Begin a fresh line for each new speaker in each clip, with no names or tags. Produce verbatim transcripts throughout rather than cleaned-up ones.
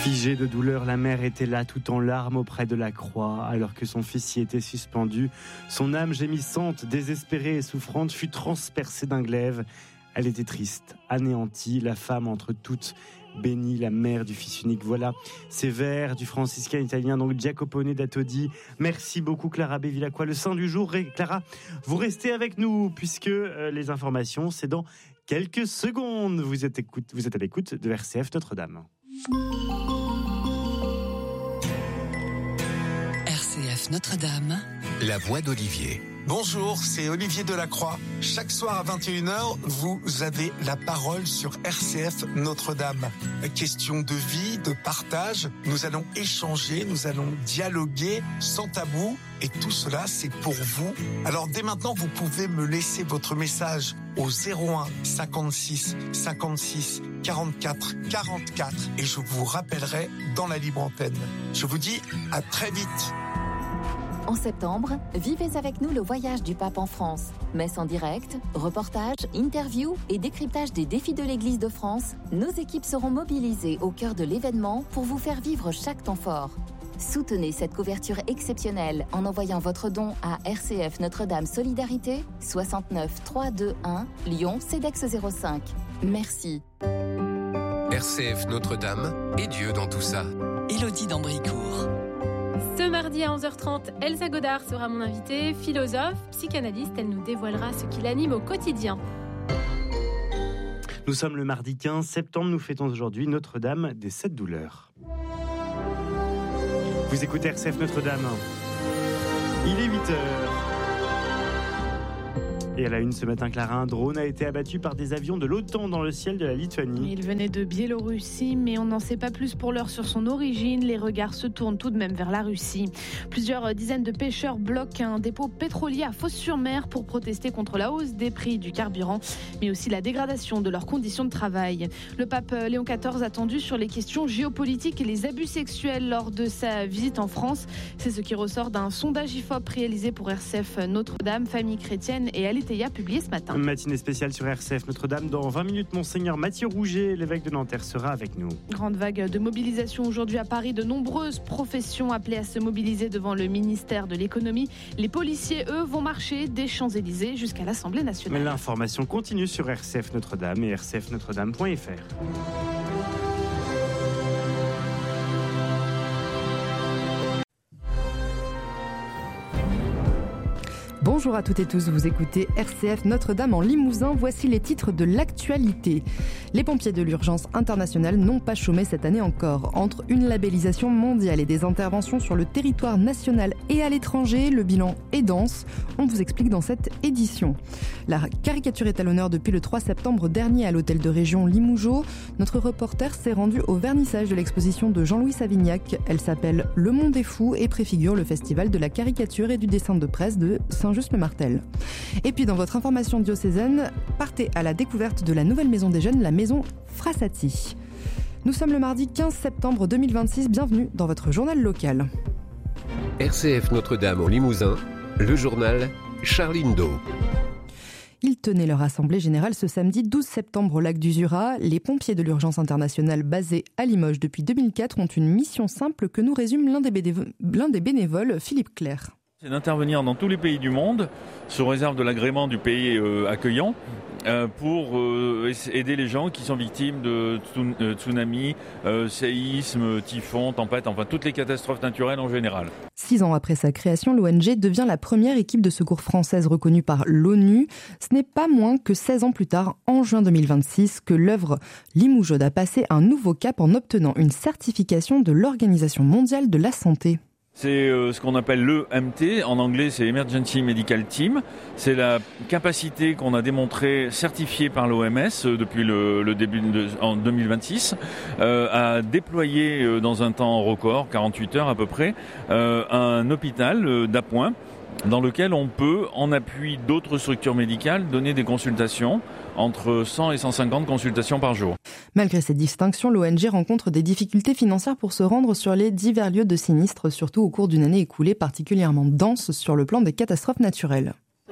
Figée de douleur, la mère était là tout en larmes auprès de la croix, alors que son fils y était suspendu. Son âme gémissante, désespérée et souffrante fut transpercée d'un glaive. Elle était triste, anéantie, la femme entre toutes, bénie, la mère du fils unique. Voilà ces vers du franciscain italien, donc Jacopone da Todi. Merci beaucoup Clara Bevilacqua. Le saint du jour, Clara, vous restez avec nous, puisque euh, les informations, c'est dans quelques secondes. Vous êtes, écoute, vous êtes à l'écoute de R C F Notre-Dame.
R C F Notre-Dame,
la voix d'Olivier.
Bonjour, c'est Olivier Delacroix. Chaque soir à vingt et une heures, vous avez la parole sur R C F Notre-Dame. Question de vie, de partage, nous allons échanger, nous allons dialoguer sans tabou. Et tout cela, c'est pour vous. Alors dès maintenant, vous pouvez me laisser votre message au zéro un cinquante-six cinquante-six quarante-quatre quarante-quatre et je vous rappellerai dans la libre antenne. Je vous dis à très vite.
En septembre, vivez avec nous le voyage du pape en France. Messe en direct, reportages, interviews et décryptage des défis de l'Église de France. Nos équipes seront mobilisées au cœur de l'événement pour vous faire vivre chaque temps fort. Soutenez cette couverture exceptionnelle en envoyant votre don à R C F Notre-Dame Solidarité, soixante-neuf trois cent vingt-et-un, Lyon, CEDEX zéro cinq. Merci.
R C F Notre-Dame et Dieu dans tout ça.
Élodie d'Ambricourt.
Ce mardi à onze heures trente, Elsa Godard sera mon invitée, philosophe, psychanalyste. Elle nous dévoilera ce qui l'anime au quotidien.
Nous sommes le mardi quinze septembre, nous fêtons aujourd'hui Notre-Dame des Sept Douleurs. Vous écoutez R C F Notre-Dame. Il est huit heures. Et à la une ce matin, Clara, un drone a été abattu par des avions de l'OTAN dans le ciel de la Lituanie.
Il venait de Biélorussie, mais on n'en sait pas plus pour l'heure sur son origine. Les regards se tournent tout de même vers la Russie. Plusieurs dizaines de pêcheurs bloquent un dépôt pétrolier à Fos-sur-Mer pour protester contre la hausse des prix du carburant, mais aussi la dégradation de leurs conditions de travail. Le pape Léon quatorze attendu sur les questions géopolitiques et les abus sexuels lors de sa visite en France. C'est ce qui ressort d'un sondage I F O P réalisé pour R C F Notre-Dame, Famille chrétienne et Aletheia, publié ce matin.
Matinée spéciale sur R C F Notre-Dame. Dans vingt minutes, Monseigneur Mathieu Rouget, l'évêque de Nanterre, sera avec nous.
Grande vague de mobilisation aujourd'hui à Paris. De nombreuses professions appelées à se mobiliser devant le ministère de l'économie. Les policiers, eux, vont marcher des Champs-Élysées jusqu'à l'Assemblée nationale.
Mais l'information continue sur R C F Notre-Dame et r c f notre dame point f r.
Bonjour à toutes et tous, vous écoutez R C F Notre-Dame en Limousin. Voici les titres de l'actualité. Les pompiers de l'urgence internationale n'ont pas chômé cette année encore. Entre une labellisation mondiale et des interventions sur le territoire national et à l'étranger, le bilan est dense. On vous explique dans cette édition. La caricature est à l'honneur depuis le trois septembre dernier à l'hôtel de région Limougeot. Notre reporter s'est rendu au vernissage de l'exposition de Jean-Louis Savignac. Elle s'appelle Le Monde est fou et préfigure le festival de la caricature et du dessin de presse de Saint-Just-le-Martel. Et puis dans votre information diocésaine, partez à la découverte de la nouvelle maison des jeunes, la maison Frassati. Nous sommes le mardi quinze septembre deux mille vingt-six, bienvenue dans votre journal local.
R C F Notre-Dame en Limousin, le journal Charline Do.
Ils tenaient leur assemblée générale ce samedi douze septembre au lac du Jura. Les pompiers de l'urgence internationale basés à Limoges depuis deux mille quatre ont une mission simple que nous résume l'un des, bénévo- l'un des bénévoles, Philippe Clerc.
C'est d'intervenir dans tous les pays du monde, sous réserve de l'agrément du pays euh, accueillant, euh, pour euh, aider les gens qui sont victimes de tsunamis, euh, séismes, typhons, tempêtes, enfin toutes les catastrophes naturelles en général.
Six ans après sa création, l'O N G devient la première équipe de secours française reconnue par l'ONU. Ce n'est pas moins que seize ans plus tard, en juin deux mille vingt-six, que l'œuvre Limougeaude a passé un nouveau cap en obtenant une certification de l'Organisation mondiale de la santé.
C'est euh, ce qu'on appelle l'E M T, en anglais c'est Emergency Medical Team. C'est la capacité qu'on a démontrée, certifiée par l'O M S euh, depuis le, le début de, en deux mille vingt-six, euh, à déployer euh, dans un temps record, quarante-huit heures à peu près, euh, un hôpital euh, d'appoint dans lequel on peut, en appui d'autres structures médicales, donner des consultations, entre cent et cent cinquante consultations par jour.
Malgré ces distinctions, l'O N G rencontre des difficultés financières pour se rendre sur les divers lieux de sinistres, surtout au cours d'une année écoulée particulièrement dense sur le plan des catastrophes naturelles.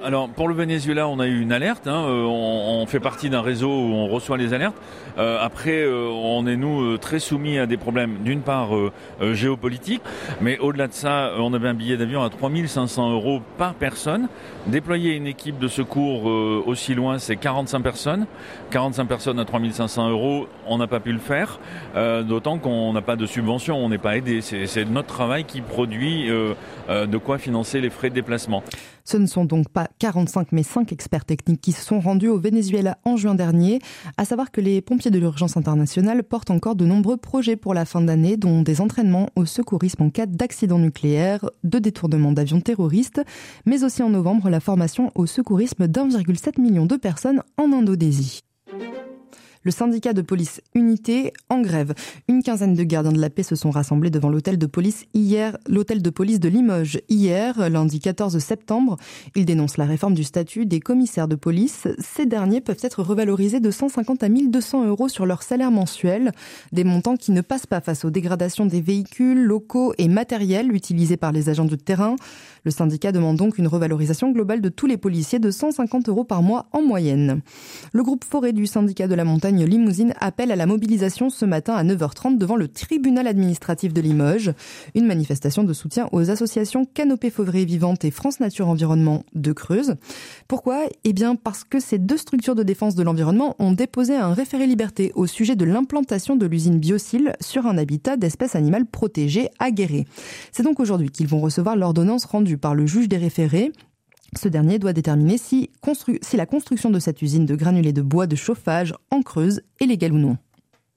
Alors pour le Venezuela, on a eu une alerte, hein, euh, on, on fait partie d'un réseau où on reçoit les alertes. Euh, après, euh, on est nous euh, très soumis à des problèmes, d'une part euh, euh, géopolitiques, mais au-delà de ça, euh, on avait un billet d'avion à trois mille cinq cents euros par personne. Déployer une équipe de secours euh, aussi loin, c'est quarante-cinq personnes. quarante-cinq personnes à trois mille cinq cents euros, on n'a pas pu le faire, euh, d'autant qu'on n'a pas de subvention, on n'est pas aidé. C'est, c'est notre travail qui produit euh, euh, de quoi financer les frais de déplacement.
Ce ne sont donc pas quarante-cinq mais cinq experts techniques qui se sont rendus au Venezuela en juin dernier. À savoir que les pompiers de l'urgence internationale portent encore de nombreux projets pour la fin d'année, dont des entraînements au secourisme en cas d'accident nucléaire, de détournement d'avions terroristes, mais aussi en novembre la formation au secourisme d'un virgule sept million de personnes en Indonésie. Le syndicat de police Unité en grève. Une quinzaine de gardiens de la paix se sont rassemblés devant l'hôtel de police hier, l'hôtel de police de Limoges hier, lundi quatorze septembre. Ils dénoncent la réforme du statut des commissaires de police. Ces derniers peuvent être revalorisés de cent cinquante à mille deux cents euros sur leur salaire mensuel. Des montants qui ne passent pas face aux dégradations des véhicules, locaux et matériels utilisés par les agents de terrain. Le syndicat demande donc une revalorisation globale de tous les policiers de cent cinquante euros par mois en moyenne. Le groupe Forêt du syndicat de la montagne Limousine appelle à la mobilisation ce matin à neuf heures trente devant le tribunal administratif de Limoges. Une manifestation de soutien aux associations Canopée Forêt Vivante et France Nature Environnement de Creuse. Pourquoi ? Eh bien parce que ces deux structures de défense de l'environnement ont déposé un référé liberté au sujet de l'implantation de l'usine Biocil sur un habitat d'espèces animales protégées à Guéret. C'est donc aujourd'hui qu'ils vont recevoir l'ordonnance rendue par le juge des référés. Ce dernier doit déterminer si, constru- si la construction de cette usine de granulés de bois de chauffage en Creuse est légale ou non.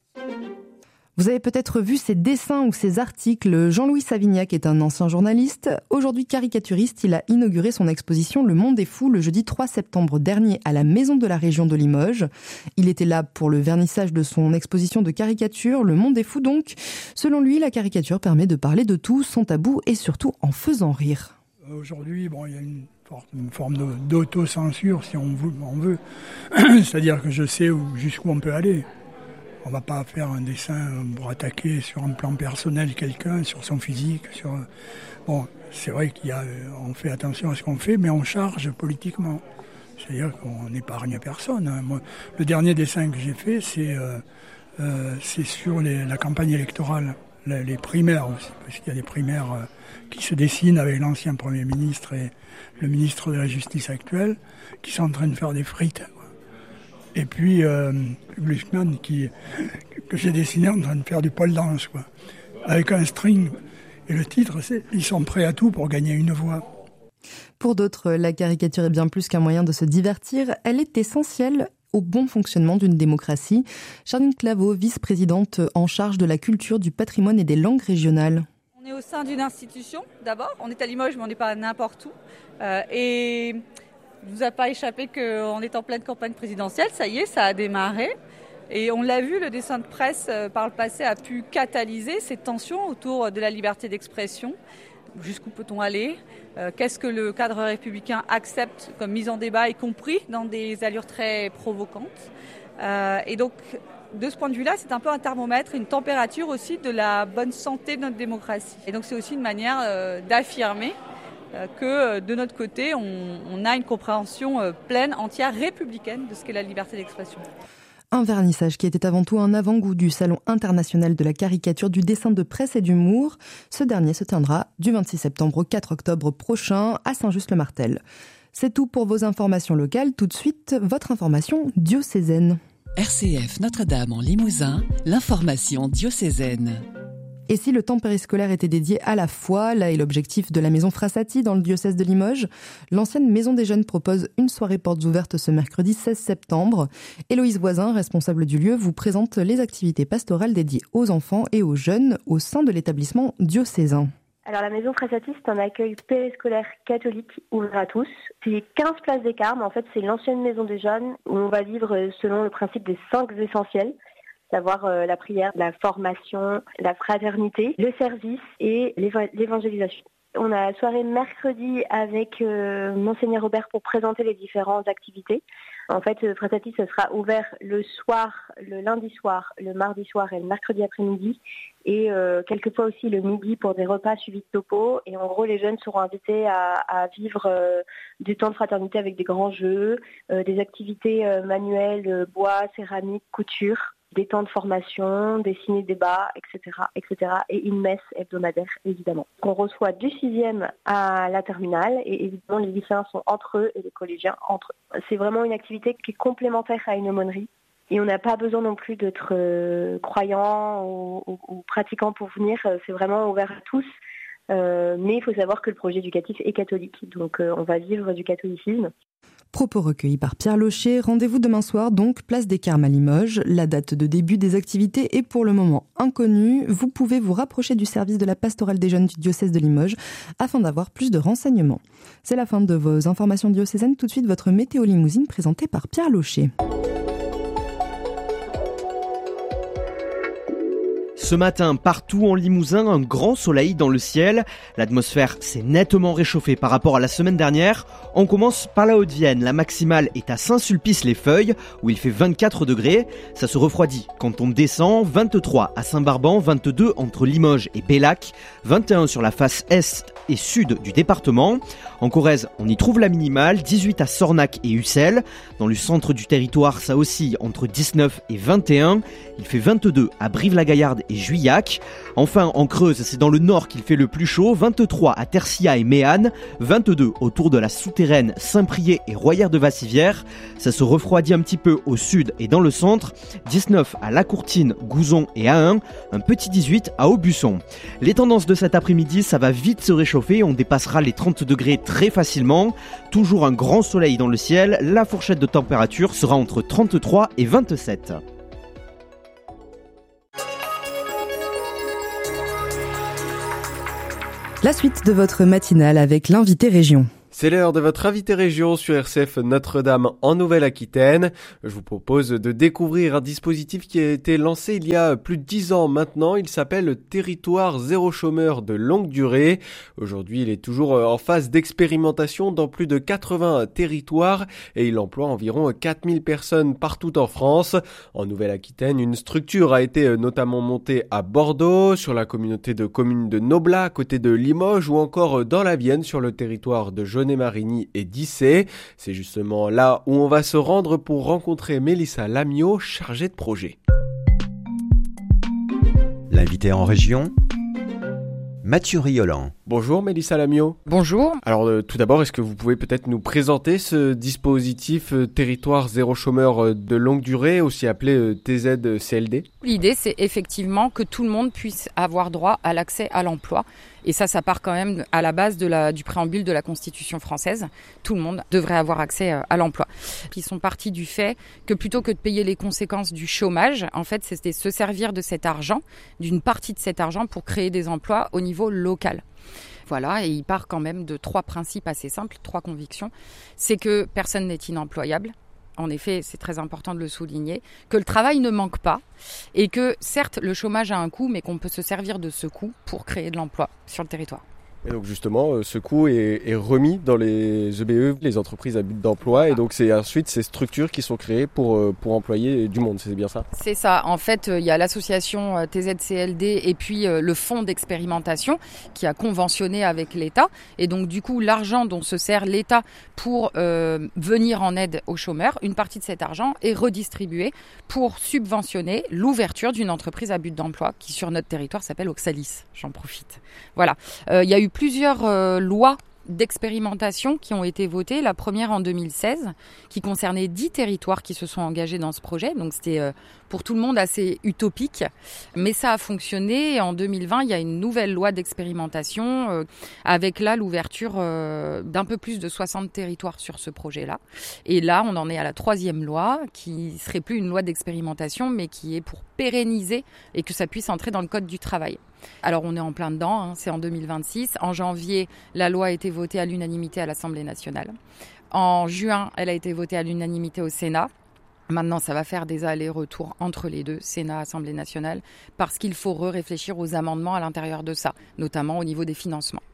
Vous avez peut-être vu ces dessins ou ces articles. Jean-Louis Savignac est un ancien journaliste. Aujourd'hui caricaturiste, il a inauguré son exposition Le Monde est fou le jeudi trois septembre dernier à la Maison de la Région de Limoges. Il était là pour le vernissage de son exposition de caricature Le Monde est fou donc. Selon lui, la caricature permet de parler de tout, sans tabou et surtout en faisant rire.
Aujourd'hui, bon, il y a une, une forme de, d'autocensure, si on veut. On veut. C'est-à-dire que je sais où, jusqu'où on peut aller. On ne va pas faire un dessin pour attaquer sur un plan personnel quelqu'un, sur son physique. Sur... Bon, c'est vrai qu'on fait attention à ce qu'on fait, mais on charge politiquement. C'est-à-dire qu'on n'épargne personne. Hein. Moi, le dernier dessin que j'ai fait, c'est, euh, euh, c'est sur les, la campagne électorale, les, les primaires aussi, parce qu'il y a des primaires euh, qui se dessinent avec l'ancien Premier ministre et le ministre de la Justice actuel, qui sont en train de faire des frites. Et puis, euh, Glucksmann, qui, que j'ai dessiné en train de faire du pole dance, quoi, avec un string. Et le titre, c'est « Ils sont prêts à tout pour gagner une voix ».
Pour d'autres, la caricature est bien plus qu'un moyen de se divertir. Elle est essentielle au bon fonctionnement d'une démocratie. Charline Claveau, vice-présidente en charge de la culture, du patrimoine et des langues régionales.
On est au sein d'une institution, d'abord. On est à Limoges, mais on n'est pas n'importe où. Euh, et... Il ne vous a pas échappé qu'on est en pleine campagne présidentielle, ça y est, ça a démarré. Et on l'a vu, le dessin de presse euh, par le passé a pu catalyser ces tensions autour de la liberté d'expression. Jusqu'où peut-on aller ? euh, Qu'est-ce que le cadre républicain accepte comme mise en débat, y compris dans des allures très provocantes ? euh, Et donc, de ce point de vue-là, c'est un peu un thermomètre, une température aussi de la bonne santé de notre démocratie. Et donc, c'est aussi une manière euh, d'affirmer que de notre côté, on, on a une compréhension pleine, entière, républicaine de ce qu'est la liberté d'expression.
Un vernissage qui était avant tout un avant-goût du Salon international de la caricature, du dessin de presse et d'humour. Ce dernier se tiendra du vingt-six septembre au quatre octobre prochain à Saint-Just-le-Martel. C'est tout pour vos informations locales. Tout de suite, votre information diocésaine.
R C F Notre-Dame en Limousin, l'information diocésaine.
Et si le temps périscolaire était dédié à la foi, là est l'objectif de la maison Frassati dans le diocèse de Limoges. L'ancienne maison des jeunes propose une soirée portes ouvertes ce mercredi seize septembre. Héloïse Voisin, responsable du lieu, vous présente les activités pastorales dédiées aux enfants et aux jeunes au sein de l'établissement diocésain.
Alors la maison Frassati, c'est un accueil périscolaire catholique ouvert à tous. C'est quinze places d'écart, mais en fait c'est l'ancienne maison des jeunes où on va vivre selon le principe des cinq essentiels. Savoir euh, la prière, la formation, la fraternité, le service et l'éva- l'évangélisation. On a la soirée mercredi avec euh, Monseigneur Robert pour présenter les différentes activités. En fait, euh, Fratatis, ce sera ouvert le soir, le lundi soir, le mardi soir et le mercredi après-midi. Et euh, quelquefois aussi le midi pour des repas suivis de topo. Et en gros, les jeunes seront invités à, à vivre euh, du temps de fraternité avec des grands jeux, euh, des activités euh, manuelles, euh, bois, céramique, couture, des temps de formation, des ciné-débats, et cetera, et cetera. Et une messe hebdomadaire, évidemment. On reçoit du sixième à la terminale et évidemment, les lycéens sont entre eux et les collégiens entre eux. C'est vraiment une activité qui est complémentaire à une aumônerie. Et on n'a pas besoin non plus d'être euh, croyant ou, ou, ou pratiquant pour venir. C'est vraiment ouvert à tous. Euh, mais il faut savoir que le projet éducatif est catholique. Donc euh, on va vivre du catholicisme.
Propos recueillis par Pierre Locher. Rendez-vous demain soir, donc, place des Carmes à Limoges. La date de début des activités est pour le moment inconnue. Vous pouvez vous rapprocher du service de la pastorale des jeunes du diocèse de Limoges afin d'avoir plus de renseignements. C'est la fin de vos informations diocésaines. Tout de suite, votre météo limousine présentée par Pierre Locher.
Ce matin, partout en Limousin, un grand soleil dans le ciel. L'atmosphère s'est nettement réchauffée par rapport à la semaine dernière. On commence par la Haute-Vienne. La maximale est à Saint-Sulpice-les-Feuilles, où il fait vingt-quatre degrés. Ça se refroidit quand on descend. vingt-trois à Saint-Barban, vingt-deux entre Limoges et Bellac, vingt et un sur la face est et sud du département. En Corrèze, on y trouve la minimale, dix-huit à Sornac et Ussel. Dans le centre du territoire, ça oscille entre dix-neuf et vingt et un. Il fait vingt-deux à Brive-la-Gaillarde et Juillac. Enfin, en Creuse, c'est dans le nord qu'il fait le plus chaud, vingt-trois à Tercia et Méanne, vingt-deux autour de la souterraine Saint-Priest et Royère-de-Vassivière. Ça se refroidit un petit peu au sud et dans le centre, dix-neuf à La Courtine, Gouzon et Ahun, un petit dix-huit à Aubusson. Les tendances de cet après-midi, ça va vite se réchauffer, on dépassera les trente degrés très facilement. Toujours un grand soleil dans le ciel, la fourchette de température sera entre trente-trois et vingt-sept.
La suite de votre matinale avec l'invité région.
C'est l'heure de votre invité région sur R C F Notre-Dame en Nouvelle-Aquitaine. Je vous propose de découvrir un dispositif qui a été lancé il y a plus de dix ans maintenant. Il s'appelle Territoire zéro chômeur de longue durée. Aujourd'hui, il est toujours en phase d'expérimentation dans plus de quatre-vingts territoires et il emploie environ quatre mille personnes partout en France. En Nouvelle-Aquitaine, une structure a été notamment montée à Bordeaux, sur la communauté de communes de Noblat, à côté de Limoges, ou encore dans la Vienne, sur le territoire de Jaunet-Marigny et d'Issé. C'est justement là où on va se rendre pour rencontrer Mélissa Lamiot, chargée de projet.
L'invité en région, Mathieu Riolan.
Bonjour Mélissa Lamiot.
Bonjour.
Alors euh, tout d'abord, est-ce que vous pouvez peut-être nous présenter ce dispositif euh, Territoire zéro chômeur euh, de longue durée, aussi appelé euh, T Z C L D ?
L'idée, c'est effectivement que tout le monde puisse avoir droit à l'accès à l'emploi. Et ça, ça part quand même à la base de la, du préambule de la Constitution française. Tout le monde devrait avoir accès à l'emploi. Ils sont partis du fait que plutôt que de payer les conséquences du chômage, en fait, c'était se servir de cet argent, d'une partie de cet argent pour créer des emplois au niveau local. Voilà, et il part quand même de trois principes assez simples, trois convictions. C'est que personne n'est inemployable. En effet, c'est très important de le souligner, que le travail ne manque pas et que certes, le chômage a un coût, mais qu'on peut se servir de ce coût pour créer de l'emploi sur le territoire.
Et donc justement, ce coût est, est remis dans les E B E, les entreprises à but d'emploi, et donc c'est ensuite ces structures qui sont créées pour, pour employer du monde, c'est bien ça ?
C'est ça. En fait, il y a l'association T Z C L D et puis le fonds d'expérimentation qui a conventionné avec l'État. Et donc du coup, l'argent dont se sert l'État pour euh, venir en aide aux chômeurs, une partie de cet argent est redistribuée pour subventionner l'ouverture d'une entreprise à but d'emploi qui sur notre territoire s'appelle Oxalis. J'en profite. Voilà. Euh, il y a eu plusieurs euh, lois d'expérimentation qui ont été votées. La première en deux mille seize, qui concernait dix territoires qui se sont engagés dans ce projet. Donc c'était euh, pour tout le monde assez utopique. Mais ça a fonctionné. Et en deux mille vingt, il y a une nouvelle loi d'expérimentation euh, avec là l'ouverture euh, d'un peu plus de soixante territoires sur ce projet-là. Et là, on en est à la troisième loi qui serait plus une loi d'expérimentation, mais qui est pour pérenniser et que ça puisse entrer dans le code du travail. Alors on est en plein dedans, hein, c'est en deux mille vingt-six. En janvier, la loi a été votée à l'unanimité à l'Assemblée nationale. En juin, elle a été votée à l'unanimité au Sénat. Maintenant, ça va faire des allers-retours entre les deux, Sénat, Assemblée nationale, parce qu'il faut réfléchir aux amendements à l'intérieur de ça, notamment au niveau des financements.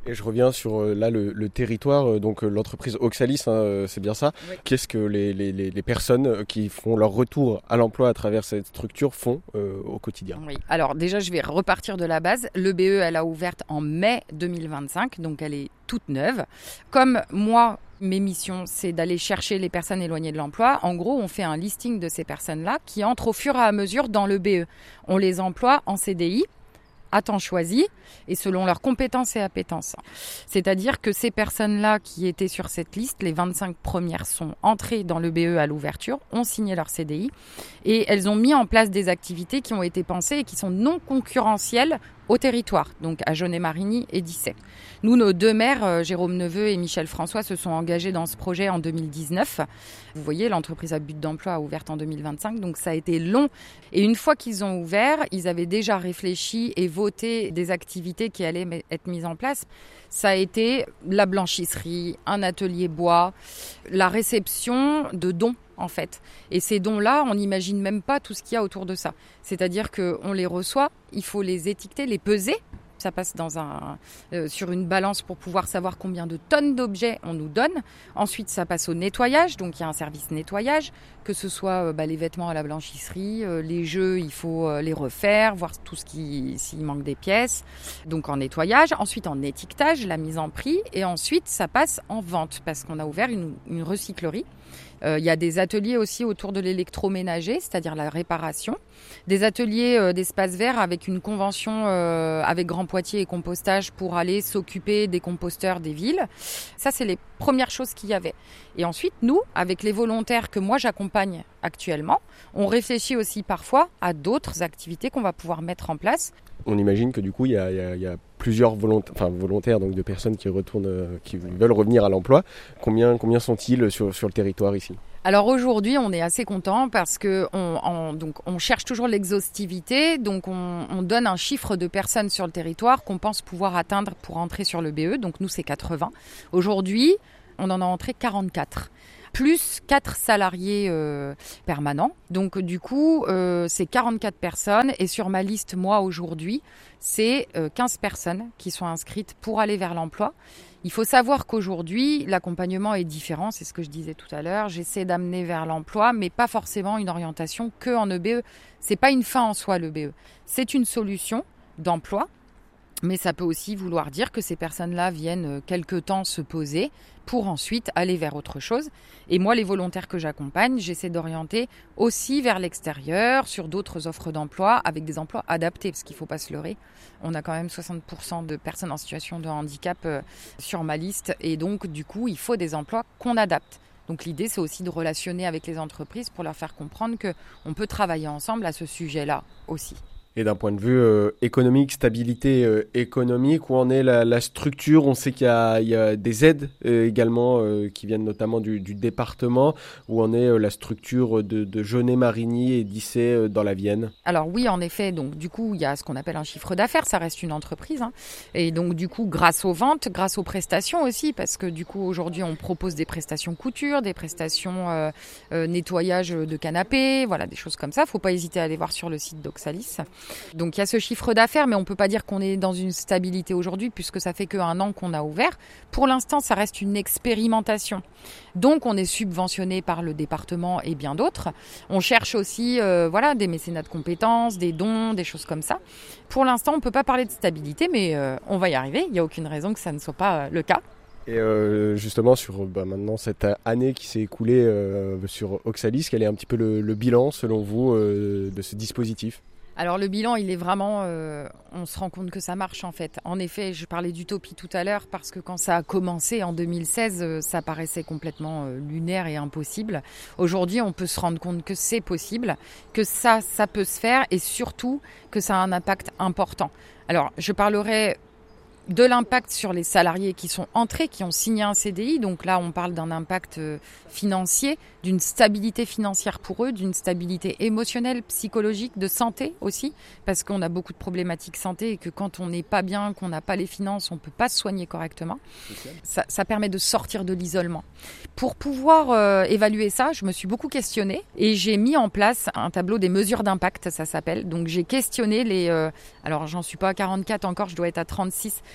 Et je reviens sur là le, le territoire, donc l'entreprise Oxalis, hein, c'est bien ça. Oui. Qu'est-ce que les, les, les personnes qui font leur retour à l'emploi à travers cette structure font euh, au quotidien?
Oui. Alors déjà, je vais repartir de la base. L'E B E, elle a ouvert en mai deux mille vingt-cinq, donc elle est toute neuve. Comme moi, mes missions, c'est d'aller chercher les personnes éloignées de l'emploi. En gros, on fait un listing de ces personnes-là qui entrent au fur et à mesure dans l'E B E. On les emploie en C D I, à temps choisi et selon leurs compétences et appétences. C'est-à-dire que ces personnes-là qui étaient sur cette liste, les vingt-cinq premières sont entrées dans l'E B E à l'ouverture, ont signé leur C D I et elles ont mis en place des activités qui ont été pensées et qui sont non concurrentielles au territoire, donc à Jaunet-Marigny et Dissay. Nous, nos deux maires, euh, Jérôme Neveu et Michel François, se sont engagés dans ce projet en deux mille dix-neuf. Vous voyez, l'entreprise à but d'emploi a ouvert en deux mille vingt-cinq, donc ça a été long. Et une fois qu'ils ont ouvert, ils avaient déjà réfléchi et voté des activités qui allaient être mises en place. Ça a été la blanchisserie, un atelier bois, la réception de dons, en fait. Et ces dons-là, on n'imagine même pas tout ce qu'il y a autour de ça. C'est-à-dire qu'on les reçoit, il faut les étiqueter, les peser. Ça passe dans un, euh, sur une balance pour pouvoir savoir combien de tonnes d'objets on nous donne. Ensuite, ça passe au nettoyage. Donc, il y a un service nettoyage, que ce soit euh, bah, les vêtements à la blanchisserie, euh, les jeux, il faut euh, les refaire, voir tout ce qui, s'il manque des pièces. Donc, en nettoyage. Ensuite, en étiquetage, la mise en prix. Et ensuite, ça passe en vente parce qu'on a ouvert une, une recyclerie. Euh, il y a des ateliers aussi autour de l'électroménager, c'est-à-dire la réparation. Des ateliers euh, d'espace vert avec une convention euh, avec Grand Poitiers et compostage pour aller s'occuper des composteurs des villes. Ça, c'est les premières choses qu'il y avait. Et ensuite, nous, avec les volontaires que moi j'accompagne actuellement, on réfléchit aussi parfois à d'autres activités qu'on va pouvoir mettre en place.
On imagine que du coup, il y a, il y a, il y a plusieurs volontaires, enfin, volontaires, donc de personnes qui retournent, euh, qui veulent revenir à l'emploi. Combien, combien sont-ils sur, sur le territoire ici ?
Alors aujourd'hui, on est assez content parce que on, on, donc on cherche toujours l'exhaustivité, donc on, on donne un chiffre de personnes sur le territoire qu'on pense pouvoir atteindre pour entrer sur le B E. Donc nous, c'est quatre-vingts. Aujourd'hui, on en a entré quarante-quatre. Plus quatre salariés euh, permanents. Donc du coup, euh, c'est quarante-quatre personnes. Et sur ma liste, moi, aujourd'hui, c'est euh, quinze personnes qui sont inscrites pour aller vers l'emploi. Il faut savoir qu'aujourd'hui, l'accompagnement est différent. C'est ce que je disais tout à l'heure. J'essaie d'amener vers l'emploi, mais pas forcément une orientation que en E B E. C'est pas une fin en soi, le B E. C'est une solution d'emploi. Mais ça peut aussi vouloir dire que ces personnes-là viennent quelque temps se poser pour ensuite aller vers autre chose. Et moi, les volontaires que j'accompagne, j'essaie d'orienter aussi vers l'extérieur, sur d'autres offres d'emploi, avec des emplois adaptés, parce qu'il ne faut pas se leurrer. On a quand même soixante pour cent de personnes en situation de handicap sur ma liste. Et donc, du coup, il faut des emplois qu'on adapte. Donc l'idée, c'est aussi de relationner avec les entreprises pour leur faire comprendre qu'on peut travailler ensemble à ce sujet-là aussi.
Et d'un point de vue euh, économique, stabilité euh, économique, où en est la, la structure? On sait qu'il y a, il y a des aides euh, également euh, qui viennent notamment du, du département. Où en est euh, la structure de, de Jaunet-Marigny et Dissay euh, dans la Vienne?
Alors oui, en effet. Donc du coup, il y a ce qu'on appelle un chiffre d'affaires. Ça reste une entreprise. Hein. Et donc du coup, grâce aux ventes, grâce aux prestations aussi, parce que du coup aujourd'hui, on propose des prestations couture, des prestations euh, euh, nettoyage de canapés, voilà, des choses comme ça. Faut pas hésiter à aller voir sur le site d'Oxalis. Donc il y a ce chiffre d'affaires, mais on ne peut pas dire qu'on est dans une stabilité aujourd'hui puisque ça fait qu'un an qu'on a ouvert. Pour l'instant, ça reste une expérimentation. Donc on est subventionné par le département et bien d'autres. On cherche aussi euh, voilà, des mécénats de compétences, des dons, des choses comme ça. Pour l'instant, on ne peut pas parler de stabilité, mais euh, on va y arriver. Il n'y a aucune raison que ça ne soit pas euh, le cas.
Et euh, justement, sur bah, maintenant cette année qui s'est écoulée euh, sur Oxalis, quel est un petit peu le, le bilan, selon vous, euh, de ce dispositif ?
Alors le bilan, il est vraiment, euh, on se rend compte que ça marche en fait. En effet, je parlais d'utopie tout à l'heure parce que quand ça a commencé en deux mille seize, euh, ça paraissait complètement euh, lunaire et impossible. Aujourd'hui, on peut se rendre compte que c'est possible, que ça, ça peut se faire et surtout que ça a un impact important. Alors, je parlerai de l'impact sur les salariés qui sont entrés, qui ont signé un C D I. Donc là, on parle d'un impact financier, d'une stabilité financière pour eux, d'une stabilité émotionnelle, psychologique, de santé aussi, parce qu'on a beaucoup de problématiques santé et que quand on n'est pas bien, qu'on n'a pas les finances, on ne peut pas se soigner correctement. Ça, ça permet de sortir de l'isolement. Pour pouvoir euh, évaluer ça, je me suis beaucoup questionnée et j'ai mis en place un tableau des mesures d'impact, ça s'appelle. Donc j'ai questionné les... Euh, alors j'en suis pas à quarante-quatre encore, je dois être à trente-six.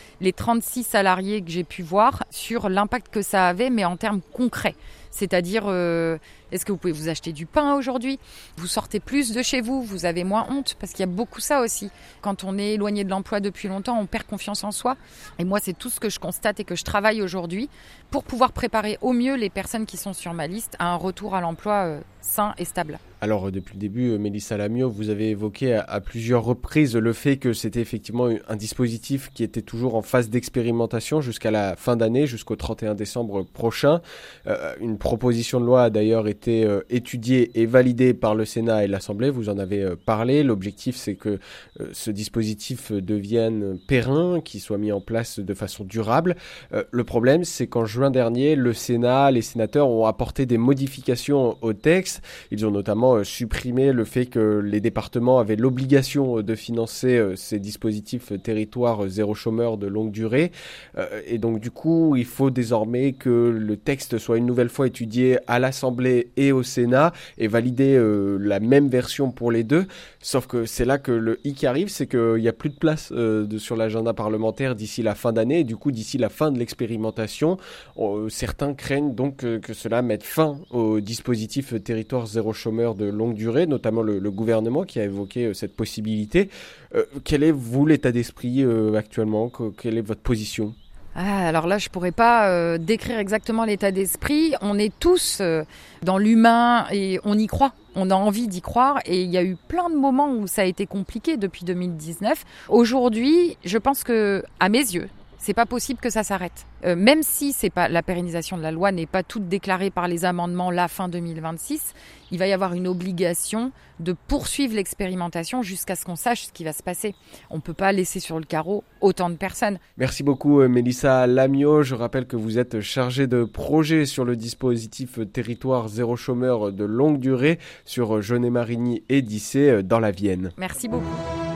les trente-six salariés que j'ai pu voir sur l'impact que ça avait, mais en termes concrets. C'est-à-dire, euh, est-ce que vous pouvez vous acheter du pain aujourd'hui ? Vous sortez plus de chez vous, vous avez moins honte, parce qu'il y a beaucoup ça aussi. Quand on est éloigné de l'emploi depuis longtemps, on perd confiance en soi. Et moi, c'est tout ce que je constate et que je travaille aujourd'hui pour pouvoir préparer au mieux les personnes qui sont sur ma liste à un retour à l'emploi euh, sain et stable.
Alors, depuis le début, Mélissa Lamiot, vous avez évoqué à, à plusieurs reprises le fait que c'était effectivement un dispositif qui était toujours en phase d'expérimentation jusqu'à la fin d'année, jusqu'au trente et un décembre prochain. Euh, une proposition de loi a d'ailleurs été euh, étudiée et validée par le Sénat et l'Assemblée. Vous en avez euh, parlé. L'objectif, c'est que euh, ce dispositif devienne périn, qu'il soit mis en place de façon durable. Euh, le problème, c'est qu'en juin dernier, le Sénat, les sénateurs ont apporté des modifications au texte. Ils ont notamment euh, supprimé le fait que les départements avaient l'obligation de financer euh, ces dispositifs euh, territoires zéro chômeur de longue durée. Euh, et donc, du coup, il faut désormais que le texte soit une nouvelle fois étudié à l'Assemblée et au Sénat et valider euh, la même version pour les deux. Sauf que c'est là que le hic arrive, c'est qu'il n'y a plus de place euh, de, sur l'agenda parlementaire d'ici la fin d'année. Et du coup, d'ici la fin de l'expérimentation, euh, certains craignent donc euh, que cela mette fin au dispositif territoire zéro chômeur de longue durée, notamment le, le gouvernement qui a évoqué euh, cette possibilité. Euh, quel est, vous, l'état d'esprit euh, actuellement ? Quelle est votre position ?
Ah, alors là, je pourrais pas euh, décrire exactement l'état d'esprit. On est tous euh, dans l'humain et on y croit. On a envie d'y croire et il y a eu plein de moments où ça a été compliqué depuis deux mille dix-neuf. Aujourd'hui, je pense que, à mes yeux, c'est pas possible que ça s'arrête. Euh, même si c'est pas, la pérennisation de la loi n'est pas toute déclarée par les amendements la fin deux mille vingt-six, il va y avoir une obligation de poursuivre l'expérimentation jusqu'à ce qu'on sache ce qui va se passer. On ne peut pas laisser sur le carreau autant de personnes.
Merci beaucoup Mélissa Lamiot. Je rappelle que vous êtes chargée de projet sur le dispositif territoire zéro chômeur de longue durée sur Jaunet-Marigny et Dissé dans la Vienne.
Merci beaucoup.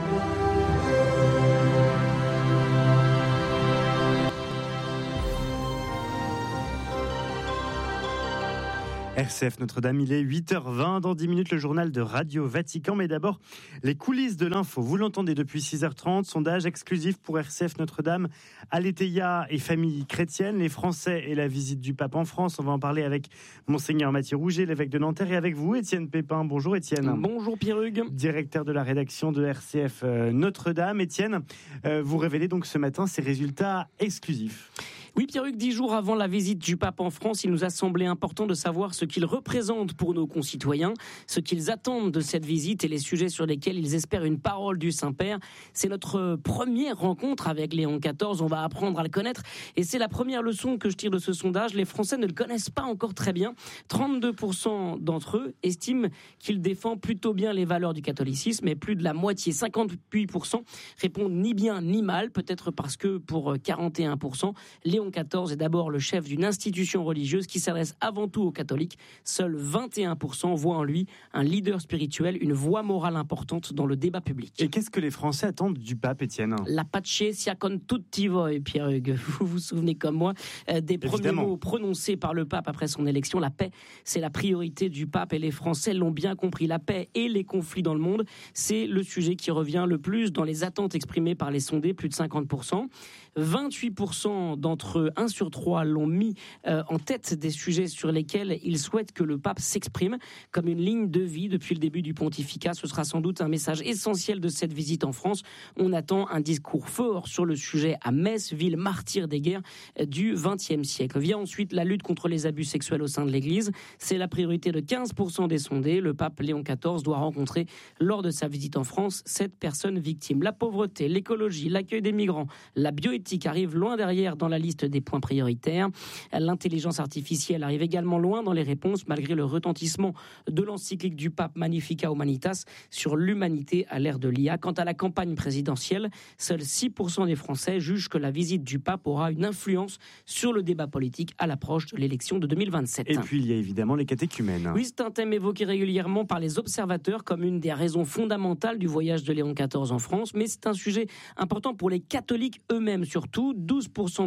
R C F Notre-Dame, il est huit heures vingt, dans dix minutes le journal de Radio Vatican, mais d'abord les coulisses de l'info. Vous l'entendez depuis six heures trente, sondage exclusif pour R C F Notre-Dame, Aletheia et famille chrétienne, les Français et la visite du pape en France. On va en parler avec Monseigneur Mathieu Rouget, l'évêque de Nanterre, et avec vous Étienne Pépin. Bonjour Étienne.
Bonjour Pierre-Hugues.
Directeur de la rédaction de R C F Notre-Dame. Étienne, vous révélez donc ce matin ces résultats exclusifs.
Oui Pierre-Hugues, dix jours avant la visite du pape en France, il nous a semblé important de savoir ce qu'il représente pour nos concitoyens, ce qu'ils attendent de cette visite et les sujets sur lesquels ils espèrent une parole du Saint-Père. C'est notre première rencontre avec Léon quatorze, on va apprendre à le connaître et c'est la première leçon que je tire de ce sondage. Les Français ne le connaissent pas encore très bien. trente-deux pour cent d'entre eux estiment qu'il défend plutôt bien les valeurs du catholicisme et plus de la moitié, cinquante-huit pour cent, répondent ni bien ni mal, peut-être parce que pour quarante et un pour cent, Léon quatorze est d'abord le chef d'une institution religieuse qui s'adresse avant tout aux catholiques. Seuls vingt et un pour cent voient en lui un leader spirituel, une voix morale importante dans le débat public.
Et qu'est-ce que les Français attendent du pape, Étienne ?
La pace sia con tutti voi, Pierre-Hugues. Vous vous souvenez comme moi euh, des premiers Évidemment. mots prononcés par le pape après son élection. La paix, c'est la priorité du pape et les Français l'ont bien compris. La paix et les conflits dans le monde, c'est le sujet qui revient le plus dans les attentes exprimées par les sondés, plus de cinquante pour cent. vingt-huit pour cent d'entre eux, un sur trois, l'ont mis euh, en tête des sujets sur lesquels ils souhaitent que le pape s'exprime comme une ligne de vie depuis le début du pontificat. Ce sera sans doute un message essentiel de cette visite en France. On attend un discours fort sur le sujet à Metz, ville martyre des guerres du vingtième siècle. Vient ensuite la lutte contre les abus sexuels au sein de l'Église. C'est la priorité de quinze pour cent des sondés. Le pape Léon quatorze doit rencontrer lors de sa visite en France sept personnes victimes. La pauvreté, l'écologie, l'accueil des migrants, la bioéthique arrive loin derrière dans la liste des points prioritaires. L'intelligence artificielle arrive également loin dans les réponses malgré le retentissement de l'encyclique du pape Magnificat Humanitas sur l'humanité à l'ère de l'I A. Quant à la campagne présidentielle, seuls six pour cent des Français jugent que la visite du pape aura une influence sur le débat politique à l'approche de l'élection de deux mille vingt-sept.
Et puis il y a évidemment les catéchumènes.
Oui, c'est un thème évoqué régulièrement par les observateurs comme une des raisons fondamentales du voyage de Léon quatorze en France, mais c'est un sujet important pour les catholiques eux-mêmes surtout. douze pour cent d'entre eux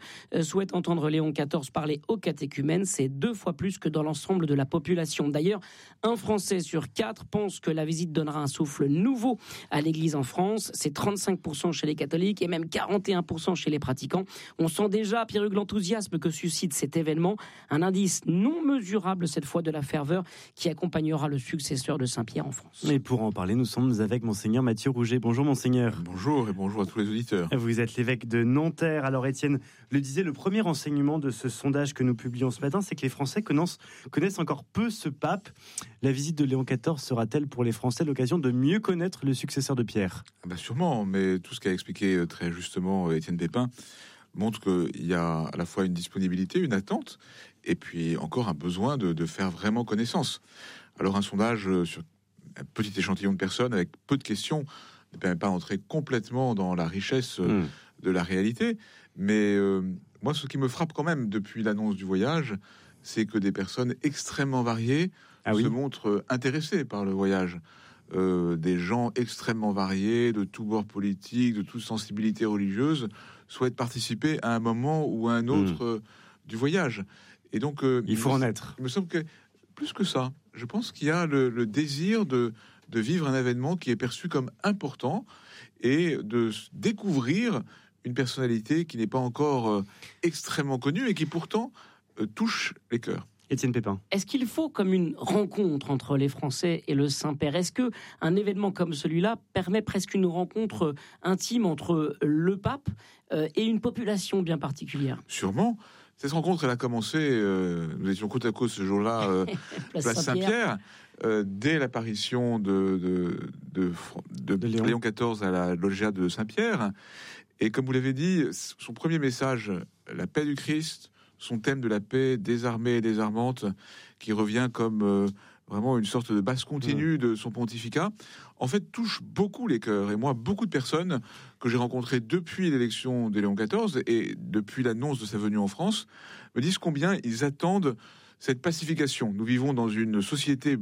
souhaitent entendre Léon quatorze parler aux catéchumènes. C'est deux fois plus que dans l'ensemble de la population. D'ailleurs, un Français sur quatre pense que la visite donnera un souffle nouveau à l'Église en France. C'est trente-cinq pour cent chez les catholiques et même quarante et un pour cent chez les pratiquants. On sent déjà, Pierre-Hugues, l'enthousiasme que suscite cet événement. Un indice non mesurable cette fois de la ferveur qui accompagnera le successeur de Saint-Pierre en France.
Et pour en parler, nous sommes avec Monseigneur Mathieu Rouget. Bonjour Monseigneur.
Bonjour et bonjour à tous les auditeurs.
Vous êtes l'évêque de Nanterre. Alors Étienne le disait, le premier enseignement de ce sondage que nous publions ce matin, c'est que les Français connaissent, connaissent encore peu ce pape. La visite de Léon quatorze sera-t-elle pour les Français l'occasion de mieux connaître le successeur de Pierre ?
Ah bah sûrement, mais tout ce qu'a expliqué très justement Étienne Pépin montre qu'il y a à la fois une disponibilité, une attente, et puis encore un besoin de, de faire vraiment connaissance. Alors un sondage sur un petit échantillon de personnes avec peu de questions ne permet pas d'entrer complètement dans la richesse mmh. de la réalité, mais euh, moi ce qui me frappe quand même depuis l'annonce du voyage, c'est que des personnes extrêmement variées ah oui. se montrent intéressées par le voyage. Euh, des gens extrêmement variés, de tous bords politiques, de toutes sensibilités religieuses, souhaitent participer à un moment ou à un autre mmh. euh, du voyage. Et donc, euh,
il faut
me,
en être.
Il me semble que, plus que ça, je pense qu'il y a le, le désir de, de vivre un événement qui est perçu comme important et de découvrir une personnalité qui n'est pas encore euh, extrêmement connue et qui pourtant euh, touche les cœurs.
Étienne Pépin.
Est-ce qu'il faut comme une rencontre entre les Français et le Saint-Père ? Est-ce que un événement comme celui-là permet presque une rencontre intime entre le pape et une population bien particulière ?
Sûrement. Cette rencontre, elle a commencé, euh, nous étions côte à côte ce jour-là, euh, place, place Saint-Pierre, Saint-Pierre euh, dès l'apparition de, de, de, de, de Léon. Léon quatorze à la loggia de Saint-Pierre. Et comme vous l'avez dit, son premier message, la paix du Christ, son thème de la paix désarmée et désarmante, qui revient comme euh, vraiment une sorte de basse continue de son pontificat, en fait touche beaucoup les cœurs. Et moi, beaucoup de personnes que j'ai rencontrées depuis l'élection de Léon quatorze et depuis l'annonce de sa venue en France me disent combien ils attendent cette pacification. Nous vivons dans une société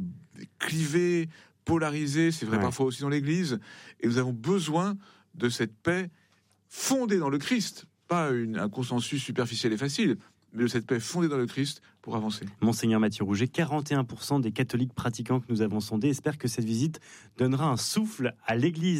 clivée, polarisée, c'est vrai ouais. parfois aussi dans l'Église, et nous avons besoin de cette paix fondée dans le Christ, pas une, un consensus superficiel et facile, mais de cette paix fondée dans le Christ pour avancer.
Monseigneur Mathieu Rouget, quarante et un pour cent des catholiques pratiquants que nous avons sondés espèrent que cette visite donnera un souffle à l'Église.